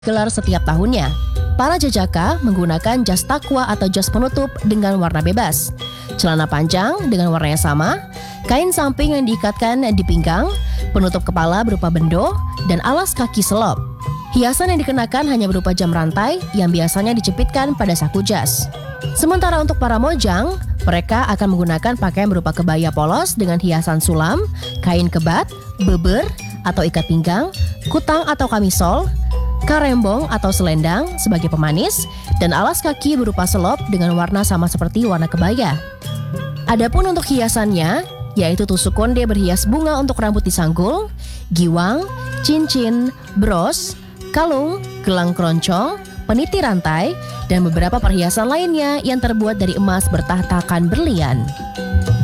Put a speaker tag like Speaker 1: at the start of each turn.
Speaker 1: gelar setiap tahunnya. Para jajaka menggunakan jas takwa atau jas penutup dengan warna bebas, celana panjang dengan warna yang sama, kain samping yang diikatkan di pinggang, penutup kepala berupa bendo, dan alas kaki selop. Hiasan yang dikenakan hanya berupa jam rantai yang biasanya dicepitkan pada saku jas. Sementara untuk para mojang, mereka akan menggunakan pakaian berupa kebaya polos dengan hiasan sulam, kain kebat, beber atau ikat pinggang, kutang atau kamisol, karembong atau selendang sebagai pemanis, dan alas kaki berupa selop dengan warna sama seperti warna kebaya. Adapun untuk hiasannya, yaitu tusuk konde berhias bunga untuk rambut disanggul, giwang, cincin, bros, kalung, gelang keroncong, peniti rantai, dan beberapa perhiasan lainnya yang terbuat dari emas bertahtakan berlian.